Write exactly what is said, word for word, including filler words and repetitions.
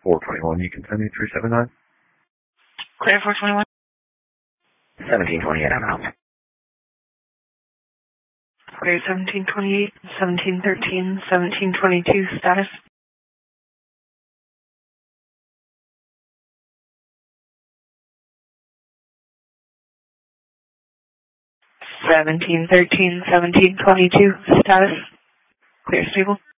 four twenty-one, you can send me three seven nine. Clear four twenty-one. seventeen twenty-eight, I'm out. Clear seventeen twenty-eight, seventeen thirteen, seventeen twenty-two, status. seventeen thirteen, seventeen twenty-two, status. Clear stable.